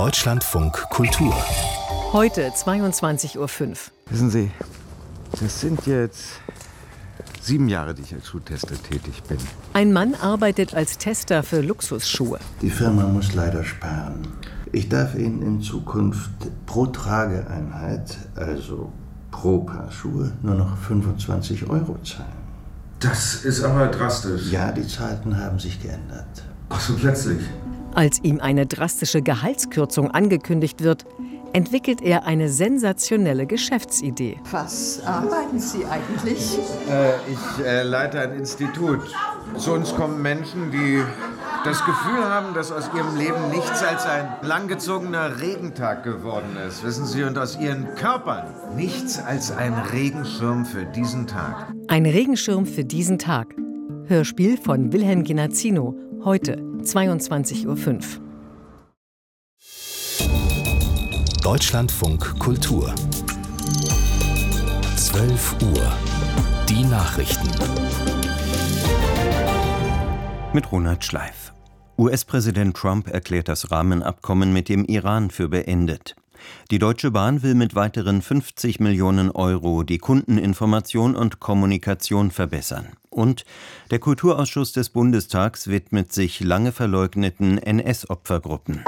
Deutschlandfunk Kultur. Heute 22:05 Uhr. Wissen Sie, das sind jetzt 7 Jahre, die ich als Schuhtester tätig bin. Ein Mann arbeitet als Tester für Luxusschuhe. Die Firma muss leider sparen. Ich darf Ihnen in Zukunft pro Trageeinheit, also pro Paar Schuhe, nur noch 25 € zahlen. Das ist aber drastisch. Ja, die Zeiten haben sich geändert. Ach so plötzlich. Als ihm eine drastische Gehaltskürzung angekündigt wird, entwickelt er eine sensationelle Geschäftsidee. Was arbeiten Sie eigentlich? Ich leite ein Institut. Zu uns kommen Menschen, die das Gefühl haben, dass aus ihrem Leben nichts als ein langgezogener Regentag geworden ist. Wissen Sie, und aus ihren Körpern nichts als ein Regenschirm für diesen Tag. Ein Regenschirm für diesen Tag. Hörspiel von Wilhelm Genazzino. Heute 22:05 Uhr. Deutschlandfunk Kultur. 12 Uhr. Die Nachrichten. Mit Ronald Schleif. US-Präsident Trump erklärt das Rahmenabkommen mit dem Iran für beendet. Die Deutsche Bahn will mit weiteren 50 Millionen € die Kundeninformation und Kommunikation verbessern. Und der Kulturausschuss des Bundestags widmet sich lange verleugneten NS-Opfergruppen.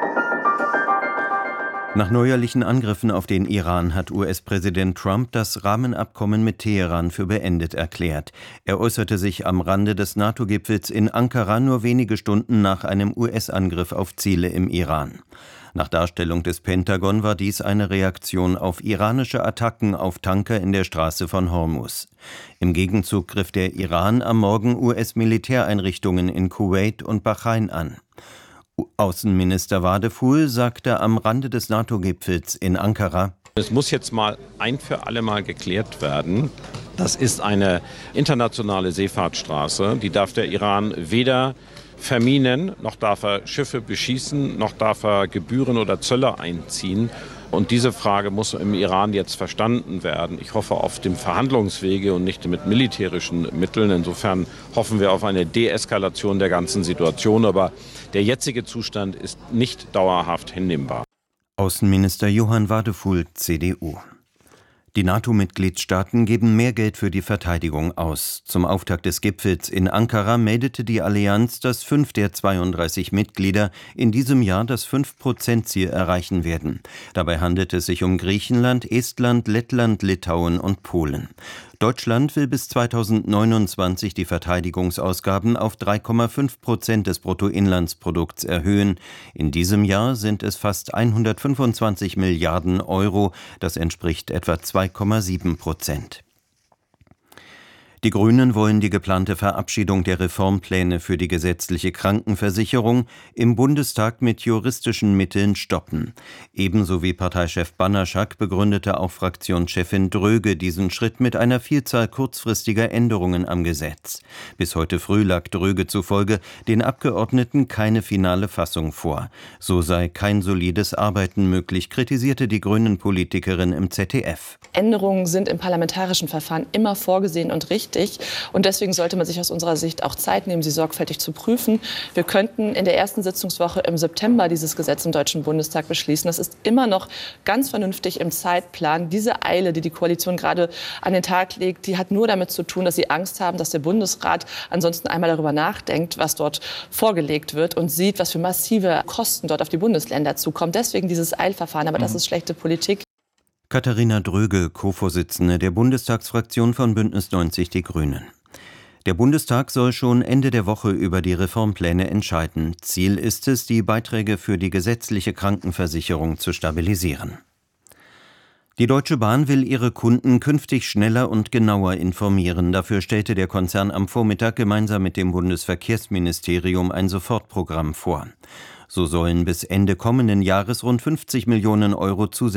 Nach neuerlichen Angriffen auf den Iran hat US-Präsident Trump das Rahmenabkommen mit Teheran für beendet erklärt. Er äußerte sich am Rande des NATO-Gipfels in Ankara nur wenige Stunden nach einem US-Angriff auf Ziele im Iran. Nach Darstellung des Pentagon war dies eine Reaktion auf iranische Attacken auf Tanker in der Straße von Hormuz. Im Gegenzug griff der Iran am Morgen US-Militäreinrichtungen in Kuwait und Bahrain an. Außenminister Wadeful sagte am Rande des NATO-Gipfels in Ankara: Es muss jetzt mal ein für alle Mal geklärt werden. Das ist eine internationale Seefahrtsstraße. Die darf der Iran weder verminen, noch darf er Schiffe beschießen, noch darf er Gebühren oder Zölle einziehen. Und diese Frage muss im Iran jetzt verstanden werden. Ich hoffe auf dem Verhandlungswege und nicht mit militärischen Mitteln. Insofern hoffen wir auf eine Deeskalation der ganzen Situation. Aber der jetzige Zustand ist nicht dauerhaft hinnehmbar. Außenminister Johann Wadeful, CDU. Die NATO-Mitgliedstaaten geben mehr Geld für die Verteidigung aus. Zum Auftakt des Gipfels in Ankara meldete die Allianz, dass 5 der 32 Mitglieder in diesem Jahr das 5%-Ziel erreichen werden. Dabei handelt es sich um Griechenland, Estland, Lettland, Litauen und Polen. Deutschland will bis 2029 die Verteidigungsausgaben auf 3,5% des Bruttoinlandsprodukts erhöhen. In diesem Jahr sind es fast 125 Milliarden €. Das entspricht etwa 2,7%. Die Grünen wollen die geplante Verabschiedung der Reformpläne für die gesetzliche Krankenversicherung im Bundestag mit juristischen Mitteln stoppen. Ebenso wie Parteichef Banaszak begründete auch Fraktionschefin Dröge diesen Schritt mit einer Vielzahl kurzfristiger Änderungen am Gesetz. Bis heute früh lag Dröge zufolge den Abgeordneten keine finale Fassung vor. So sei kein solides Arbeiten möglich, kritisierte die Grünen-Politikerin im ZDF. Änderungen sind im parlamentarischen Verfahren immer vorgesehen und richtig. Und deswegen sollte man sich aus unserer Sicht auch Zeit nehmen, sie sorgfältig zu prüfen. Wir könnten in der ersten Sitzungswoche im September dieses Gesetz im Deutschen Bundestag beschließen. Das ist immer noch ganz vernünftig im Zeitplan. Diese Eile, die die Koalition gerade an den Tag legt, die hat nur damit zu tun, dass sie Angst haben, dass der Bundesrat ansonsten einmal darüber nachdenkt, was dort vorgelegt wird und sieht, was für massive Kosten dort auf die Bundesländer zukommen. Deswegen dieses Eilverfahren. Aber das ist schlechte Politik. Katharina Dröge, Co-Vorsitzende der Bundestagsfraktion von Bündnis 90 Die Grünen. Der Bundestag soll schon Ende der Woche über die Reformpläne entscheiden. Ziel ist es, die Beiträge für die gesetzliche Krankenversicherung zu stabilisieren. Die Deutsche Bahn will ihre Kunden künftig schneller und genauer informieren. Dafür stellte der Konzern am Vormittag gemeinsam mit dem Bundesverkehrsministerium ein Sofortprogramm vor. So sollen bis Ende kommenden Jahres rund 50 Millionen € zusätzlich